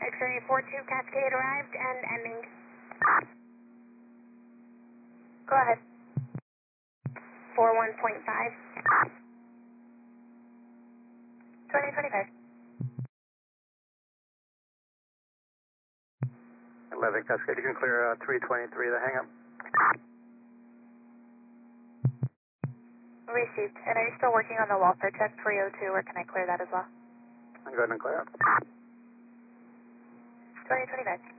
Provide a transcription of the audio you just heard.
X-ray 42 Cascade arrived and ending. Go ahead. 41.5. 2025. 11 Cascade, you can clear 323 the hang-up. Received. And are you still working on the welfare check 302, or can I clear that as well? Go ahead and clear it. 2025.